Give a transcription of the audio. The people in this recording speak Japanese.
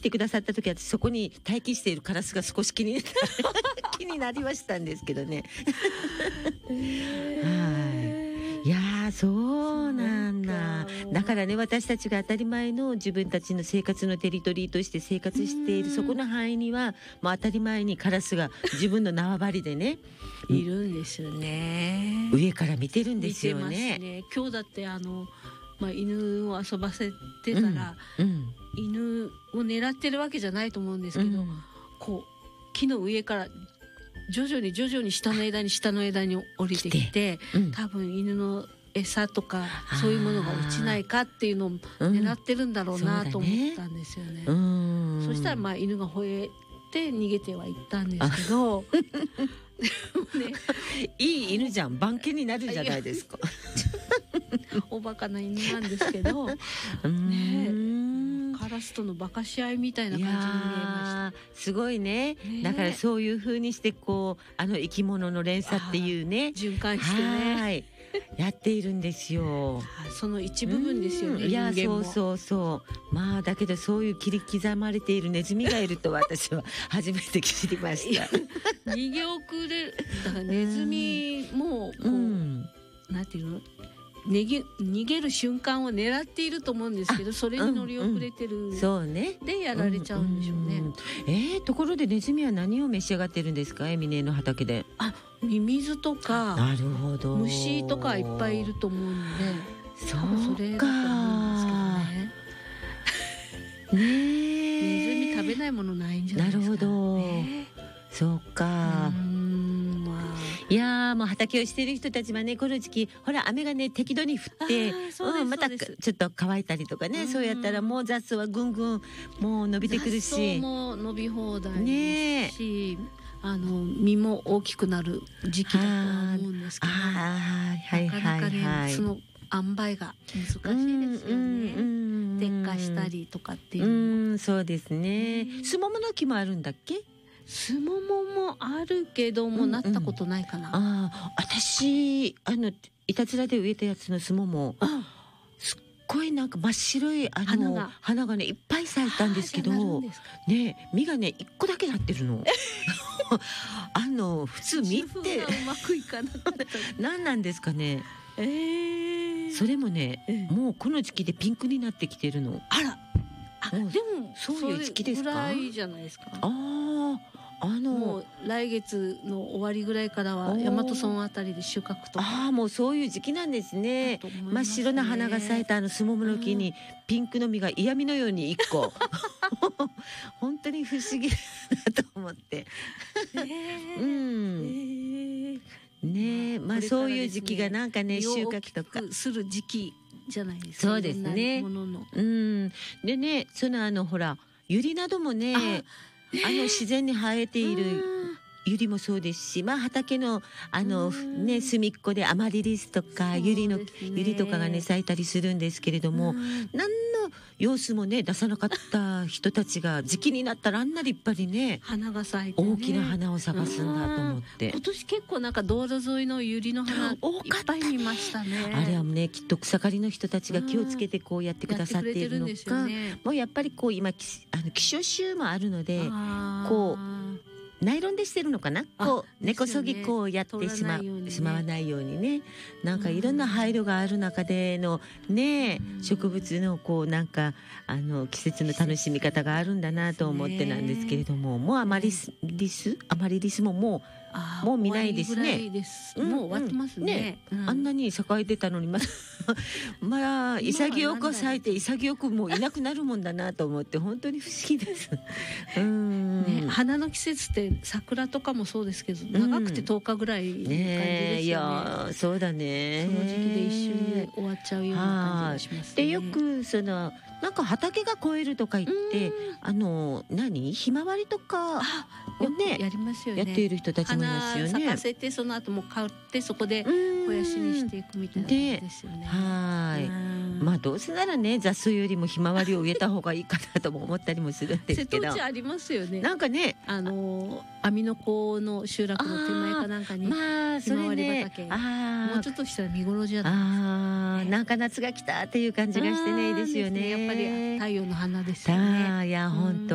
てくださった時はそこに待機しているカラスが少し気になりましたんですけどね。いやー、そうなんだ。だからね、私たちが当たり前の自分たちの生活のテリトリーとして生活しているそこの範囲にはもう当たり前にカラスが自分の縄張りでねいるんですよね。 上から見てるんですよね。 見てますね。今日だって犬を遊ばせてたら、犬を狙ってるわけじゃないと思うんですけど、こう木の上から徐々に下の枝に降りてきて、多分犬の餌とかそういうものが落ちないかっていうのを狙ってるんだろうなと思ったんですよね。そしたら犬が吠えて逃げてはいったんですけどいい犬じゃん、番犬になるじゃないですか。 おバカな犬なんですけどカラスとのバカし合いみたいな感じに見えました。 すごいね。だからそういう風にしてこう生き物の連鎖っていうね循環してねやっているんですよ。 その一部分ですよね。 いや、そうだけどそういう切り刻まれているネズミがいると私は初めて知りました。 逃げ遅れだからネズミもこう、なんていうの、逃げる瞬間を狙っていると思うんですけど、それに乗り遅れてる、 そうね、 でやられちゃうんでしょうね。 ところでネズミは何を召し上がってるんですか、エミネの畑で。 ミミズとか、 なるほど、 虫とかいっぱいいると思うんで、 そうそれだと思うんですけどね。ネズミ食べないものないんじゃないですか。 なるほど、そうか。いやもう畑をしている人たちはね、この時期ほら雨がね適度に降って、またちょっと乾いたりとかね、そうやったらもう雑草はぐんぐんもう伸びてくるし、 雑草も伸び放題ですし、実も大きくなる時期だとは思うんですけど、なかなかねその塩梅が難しいですよね。劣化したりとかっていうの。 そうですね。スモモの木もあるんだっけ？ スモモもあるけども、なったことないかな。 私いたずらで植えたやつのスモモ、すっごいなんか真っ白い花がねいっぱい咲いたんですけどね、実がね1個だけなってるの。普通実ってうまくいかなかった何なんですかね。それもね、もうこの時期でピンクになってきてるの。 でもそういう時期ですか？ それぐらいじゃないですか。 もう来月の終わりぐらいからは大和村あたりで収穫とか。 もうそういう時期なんですね。真っ白な花が咲いたスモモの木にピンクの実が嫌味のように1個。本当に不思議だなと思って。そういう時期がなんかね、収穫とかする時期じゃないですか。 そうですね。でね、ほらユリなどもね、自然に生えているユリもそうですし、畑の隅っこでアマリリスとかユリとかがね咲いたりするんですけれども、何の様子もね出さなかった人たちが時期になったらあんな立派にね花が咲いて、 大きな花を咲かすんだと思って、 今年結構なんか道路沿いのユリの花いっぱい見ましたね。 あれはねきっと草刈りの人たちが気をつけてこうやってくださっているのか、もうやっぱりこう今希少種もあるので、こうナイロンでしてるのかな、こう根こそぎこうやってしまわないようにね、なんかいろんな配慮がある中でのね、植物のこうなんか季節の楽しみ方があるんだなと思ってなんですけれども、もうアマリリスももう見ないですね。 もう終わってますね。 あんなに栄えてたのにまあ潔く咲いて潔くもういなくなるもんだなと思って本当に不思議です。 花の季節って桜とかもそうですけど、長くて10日ぐらいの感じですよね。いやそうだね。 その時期で一瞬で終わっちゃうような感じがしますね。 でよくなんか畑が越えるとか言ってひまわりとかよくやりますよね。 やっている人たちもいますよね。 花咲かせてその後も買ってそこで肥やしにしていくみたいな感じですよね。まあどうせならね雑草よりもひまわりを植えた方がいいかなとも思ったりもするんですけど。 瀬戸内ありますよね。 なんかね網の子の集落の手前かなんかにひまわり畑、もうちょっとしたら見頃じゃないですか。 なんか夏が来たっていう感じがしてね、いいですよね。 やっぱり太陽の花ですよね。 いや本当